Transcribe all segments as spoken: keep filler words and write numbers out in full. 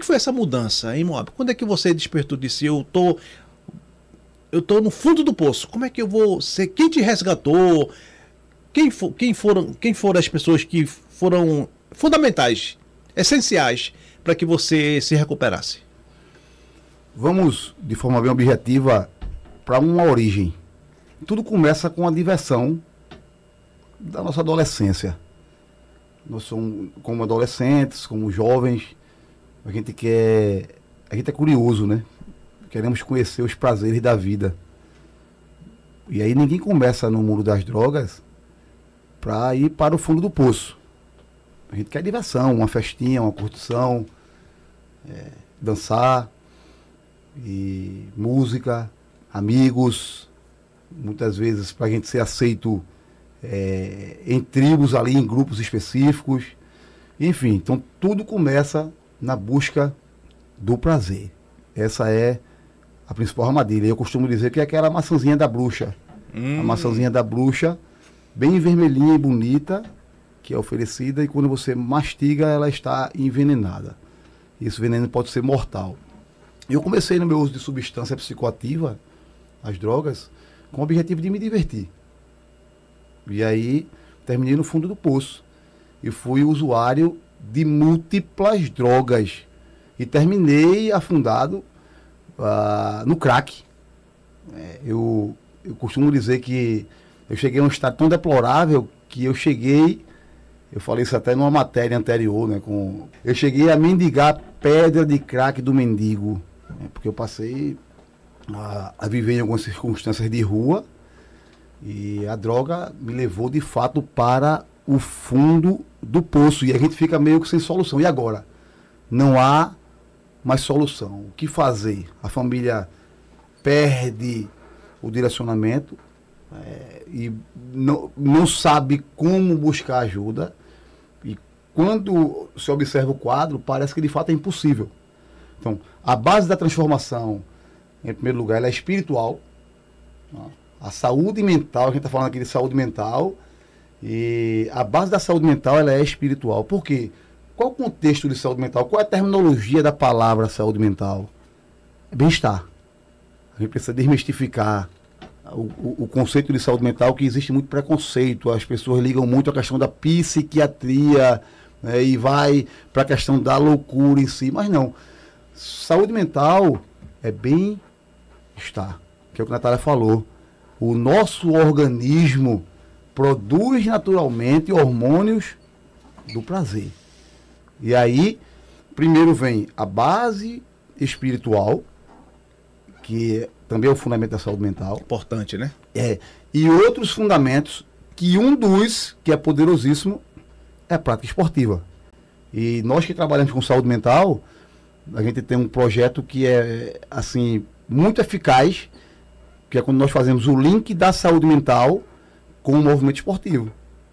foi essa mudança, hein, Moab? Quando é que você despertou e disse, eu tô, eu tô no fundo do poço, como é que eu vou ser? Quem te resgatou? Quem, for, quem, foram, quem foram as pessoas que foram fundamentais, essenciais, para que você se recuperasse? Vamos, de forma bem objetiva, para uma origem. Tudo começa com a diversão da nossa adolescência. Nós somos, como adolescentes, como jovens, a gente quer, a gente é curioso, né? Queremos conhecer os prazeres da vida. E aí ninguém começa no mundo das drogas para ir para o fundo do poço. A gente quer diversão, uma festinha, uma curtição, é, dançar, e música, amigos, muitas vezes para a gente ser aceito é, em tribos ali, em grupos específicos, enfim, então tudo começa na busca do prazer. Essa é a principal armadilha. Eu costumo dizer que é aquela maçãzinha da bruxa, hum. a maçãzinha da bruxa, bem vermelhinha e bonita, que é oferecida, e quando você mastiga, ela está envenenada. Esse veneno pode ser mortal. Eu comecei no meu uso de substância psicoativa, as drogas, com o objetivo de me divertir. E aí, terminei no fundo do poço. E fui usuário de múltiplas drogas. E terminei afundado uh, no crack. É, eu, eu costumo dizer que eu cheguei a um estado tão deplorável que eu cheguei, eu falei isso até numa matéria anterior, né, com, eu cheguei a mendigar pedra de crack do mendigo. Porque eu passei a, a viver em algumas circunstâncias de rua e a droga me levou de fato para o fundo do poço e a gente fica meio que sem solução. E agora? Não há mais solução. O que fazer? A família perde o direcionamento é, e não, não sabe como buscar ajuda, e quando se observa o quadro, parece que de fato é impossível. Então, a base da transformação, em primeiro lugar, ela é espiritual. A saúde mental, a gente está falando aqui de saúde mental, e a base da saúde mental ela é espiritual. Por quê? Qual o contexto de saúde mental? Qual é a terminologia da palavra saúde mental? É bem-estar. A gente precisa desmistificar o, o, o conceito de saúde mental, que existe muito preconceito. As pessoas ligam muito a questão da psiquiatria, né, e vai para a questão da loucura em si, mas não. Saúde mental é bem-estar, que é o que a Natália falou. O nosso organismo produz naturalmente hormônios do prazer. E aí, primeiro vem a base espiritual, que também é o fundamento da saúde mental. Importante, né? É. E outros fundamentos, que um dos, que é poderosíssimo, é a prática esportiva. E nós que trabalhamos com saúde mental, a gente tem um projeto que é, assim, muito eficaz, que é quando nós fazemos o link da saúde mental com o movimento esportivo.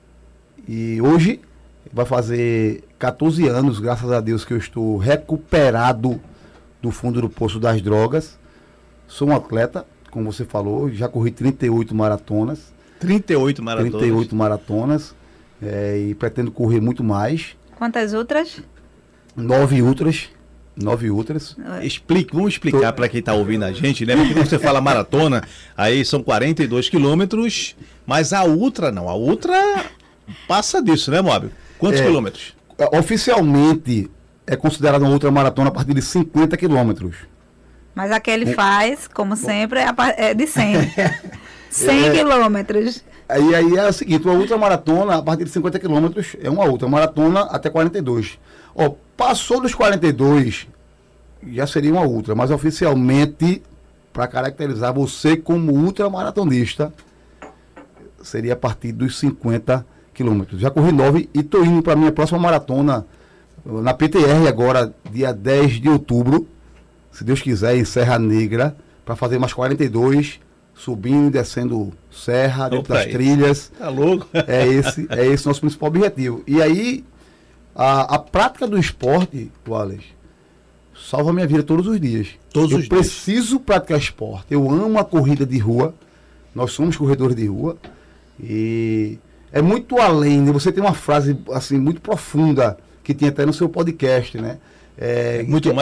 E hoje vai fazer catorze anos, graças a Deus, que eu estou recuperado do fundo do poço das drogas. Sou um atleta, como você falou, já corri trinta e oito maratonas. trinta e oito maratonas? trinta e oito maratonas, é, e pretendo correr muito mais. Quantas outras? Nove outras. Nove outras. Explique, vamos explicar para quem está ouvindo a gente, né? Porque quando você fala maratona, aí são quarenta e dois quilômetros, mas a ultra não. A ultra passa disso, né, Moab? Quantos é, quilômetros? Oficialmente é considerada uma ultramaratona a partir de cinquenta quilômetros. Mas a que ele faz, como sempre, é de cem. cem quilômetros. Aí, aí é o seguinte, uma ultramaratona a partir de cinquenta quilômetros é uma ultramaratona até quarenta e dois. Ó, passou dos quarenta e dois, já seria uma ultra, mas oficialmente, para caracterizar você como ultramaratonista, seria a partir dos cinquenta quilômetros. Já corri nove e estou indo para a minha próxima maratona na P T R agora, dia dez de outubro, se Deus quiser, em Serra Negra, para fazer mais quarenta e dois, subindo e descendo serra, dentro Opa, das trilhas. Tá louco? É esse, é esse o nosso principal objetivo. E aí, a, a prática do esporte, Wallace, salva a minha vida todos os dias. Todos eu os dias. preciso praticar esporte. Eu amo a corrida de rua. Nós somos corredores de rua. E é muito além, né? Você tem uma frase assim muito profunda que tem até no seu podcast, né? É, muito que, mais